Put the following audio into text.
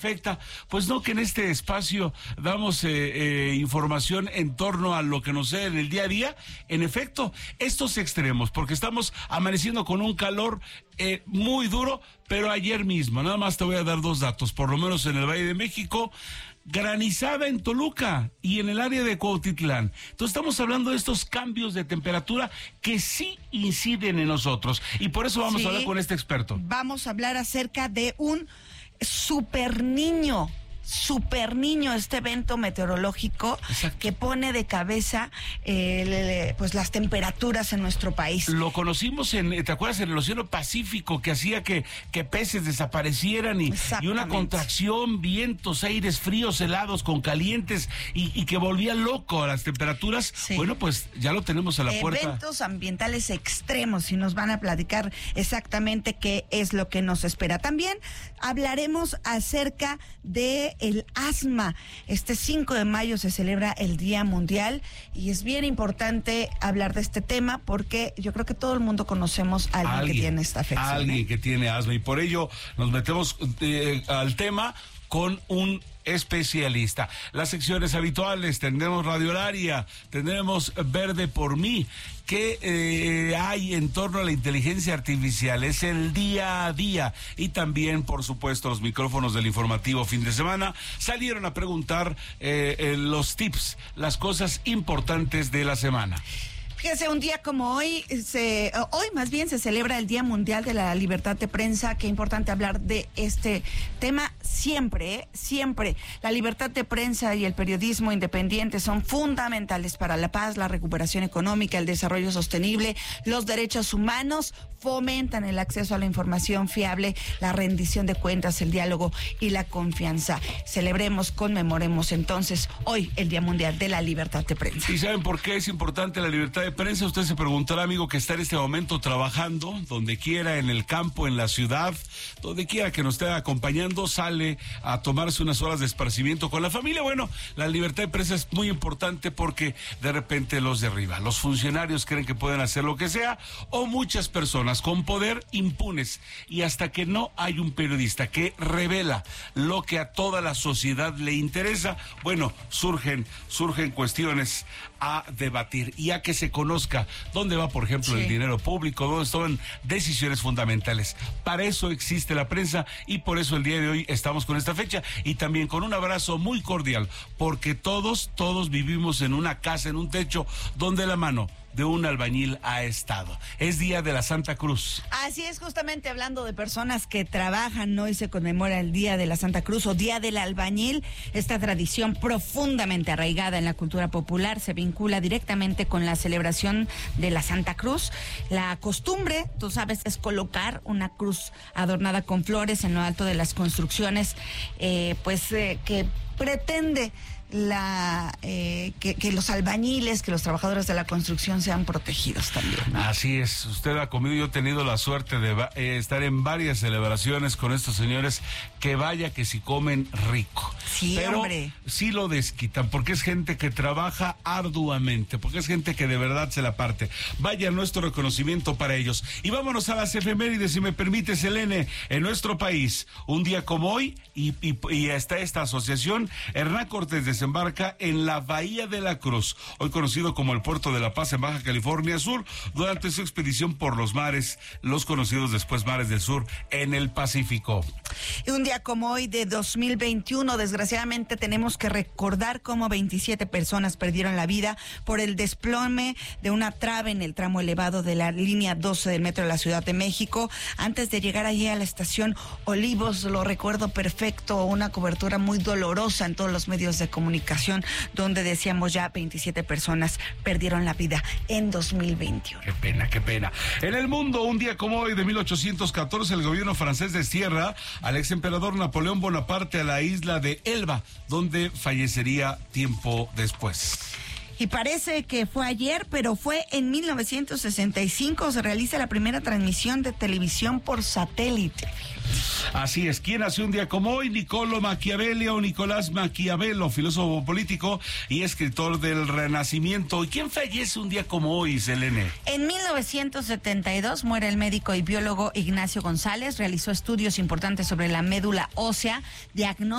Afecta, pues no, que en este espacio damos información en torno a lo que nos sucede en el día a día. En efecto, estos extremos, porque estamos amaneciendo con un calor muy duro, pero ayer mismo, nada más te voy a dar dos datos, por lo menos en el Valle de México, granizada en Toluca y en el área de Cuautitlán. Entonces estamos hablando de estos cambios de temperatura que sí inciden en nosotros, y por eso vamos a hablar con este experto. Vamos a hablar acerca de un super niño, este evento meteorológico. Exacto. Que pone de cabeza pues las temperaturas en nuestro país. Lo conocimos ¿te acuerdas? En el Océano Pacífico, que hacía que peces desaparecieran y una contracción, vientos, aires fríos, helados con calientes y que volvía loco a las temperaturas. Sí. Bueno, pues ya lo tenemos a la puerta. Eventos ambientales extremos, y nos van a platicar exactamente qué es lo que nos espera. También hablaremos acerca de el asma. Este 5 de mayo se celebra el Día Mundial y es bien importante hablar de este tema porque yo creo que todo el mundo conocemos a alguien que tiene esta afección. Alguien que tiene asma, y por ello nos metemos al tema con un especialista. Las secciones habituales: tendremos Radio Horaria, tendremos Verde por Mí. ¿Qué hay en torno a la inteligencia artificial? Es el día a día. Y también, por supuesto, los micrófonos del informativo fin de semana salieron a preguntar los tips, las cosas importantes de la semana. Fíjese, un día como hoy, hoy más bien se celebra el Día Mundial de la Libertad de Prensa. Qué importante hablar de este tema siempre, siempre. La libertad de prensa y el periodismo independiente son fundamentales para la paz, la recuperación económica, el desarrollo sostenible, los derechos humanos, fomentan el acceso a la información fiable, la rendición de cuentas, el diálogo y la confianza. Celebremos, conmemoremos entonces hoy el Día Mundial de la Libertad de Prensa. ¿Y saben por qué es importante la libertad de prensa? Usted se preguntará, amigo, que está en este momento trabajando, donde quiera, en el campo, en la ciudad, donde quiera que nos esté acompañando, sale a tomarse unas horas de esparcimiento con la familia. Bueno, la libertad de prensa es muy importante porque de repente los derriba. Los funcionarios creen que pueden hacer lo que sea, o muchas personas con poder impunes, y hasta que no hay un periodista que revela lo que a toda la sociedad le interesa, bueno, surgen cuestiones a debatir y a que se conozca dónde va, por ejemplo, el dinero público, dónde están decisiones fundamentales. Para eso existe la prensa, y por eso el día de hoy estamos con esta fecha, y también con un abrazo muy cordial, porque todos vivimos en una casa, en un techo, donde la mano de un albañil ha estado. Es Día de la Santa Cruz. Así es, justamente hablando de personas que trabajan, hoy se conmemora el Día de la Santa Cruz o Día del Albañil. Esta tradición profundamente arraigada en la cultura popular se vincula directamente con la celebración de la Santa Cruz. La costumbre, tú sabes, es colocar una cruz adornada con flores en lo alto de las construcciones, que pretende que los albañiles, que los trabajadores de la construcción sean protegidos también, ¿no? Así es, usted ha comido, yo he tenido la suerte de estar en varias celebraciones con estos señores, que vaya que si comen rico. Sí, pero hombre, sí lo desquitan, porque es gente que trabaja arduamente, porque es gente que de verdad se la parte. Vaya nuestro reconocimiento para ellos. Y vámonos a las efemérides, si me permite, Selene. En nuestro país, un día como hoy, y está esta asociación, Hernán Cortés desembarca en la Bahía de la Cruz, hoy conocido como el Puerto de La Paz, en Baja California Sur, durante su expedición por los mares, los conocidos después mares del sur, en el Pacífico. Y un día como hoy de 2021, desgraciadamente tenemos que recordar cómo 27 personas perdieron la vida por el desplome de una trave en el tramo elevado de la línea 12 del metro de la Ciudad de México. Antes de llegar allí a la estación Olivos, lo recuerdo perfecto, una cobertura muy dolorosa en todos los medios de comunicación, donde decíamos ya 27 personas perdieron la vida en 2021. Qué pena, qué pena. En el mundo, un día como hoy de 1814, el gobierno francés destierra al ex emperador Napoleón Bonaparte a la isla de Elba, donde fallecería tiempo después. Y parece que fue ayer, pero fue en 1965, se realiza la primera transmisión de televisión por satélite. Así es, ¿quién nació un día como hoy? Niccolo Machiavelli o Nicolás Maquiavelo, filósofo político y escritor del Renacimiento. ¿Y quién fallece un día como hoy, Selene? En 1972 muere el médico y biólogo Ignacio González. Realizó estudios importantes sobre la médula ósea, diagnóstico